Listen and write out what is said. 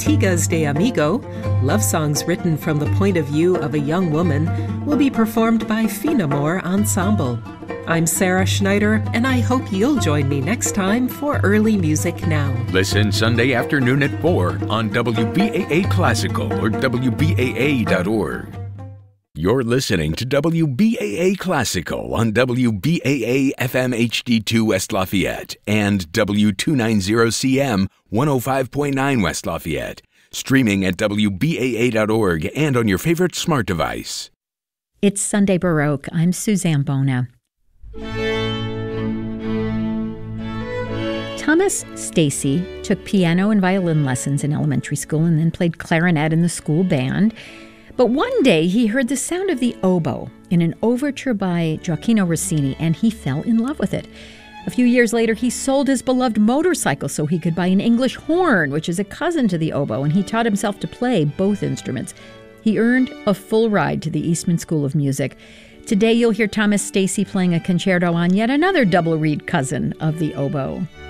Cantigas de Amigo, love songs written from the point of view of a young woman, will be performed by Finamore Ensemble. I'm Sarah Schneider, and I hope you'll join me next time for Early Music Now. Listen Sunday afternoon at 4 on WBAA Classical or WBAA.org. You're listening to WBAA Classical on WBAA FM HD2 West Lafayette and W290CM 105.9 West Lafayette. Streaming at WBAA.org and on your favorite smart device. It's Sunday Baroque. I'm Suzanne Bona. Thomas Stacy took piano and violin lessons in elementary school and then played clarinet in the school band. But one day he heard the sound of the oboe in an overture by Gioacchino Rossini, and he fell in love with it. A few years later, he sold his beloved motorcycle so he could buy an English horn, which is a cousin to the oboe, and he taught himself to play both instruments. He earned a full ride to the Eastman School of Music. Today, you'll hear Thomas Stacy playing a concerto on yet another double reed cousin of the oboe.